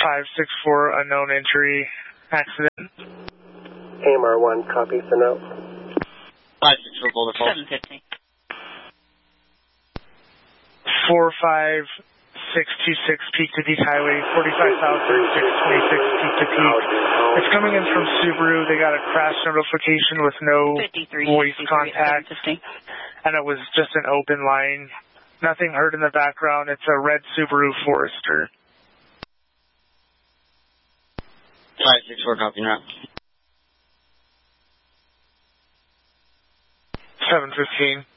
564, unknown entry, accident. AMR 1, copy, send out. 564, Boulder Falls. 750. 45626, peak to peak highway, 45,626, peak to peak. It's coming in from Subaru. They got a crash notification with no voice contact, and it was just an open line. Nothing heard in the background. It's a red Subaru Forester. 564, copy, route. 715.